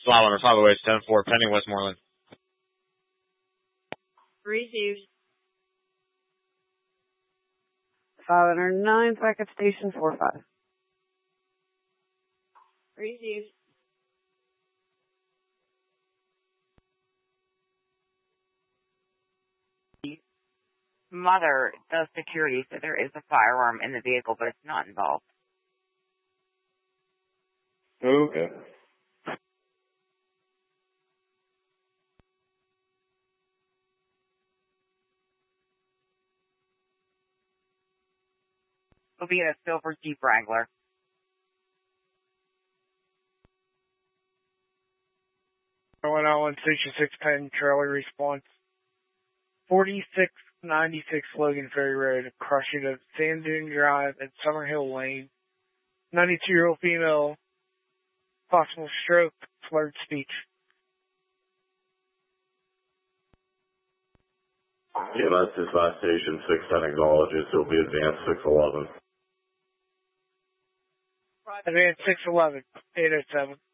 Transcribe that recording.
Flatliner 508 10-4, pending Westmoreland. Received. 509, packet station 45. Received. Mother does security, so there is a firearm in the vehicle, but it's not involved. Okay. It'll be in a silver Jeep Wrangler. Allen Station 610 Charlie response. 4696 Logan Ferry Road, crushing of Sand Dune Drive and Summerhill Lane. 92-year-old female, possible stroke, slurred speech. Yeah, that's his last station, 610 acknowledges. It'll be advanced 611. Advanced 611, 807.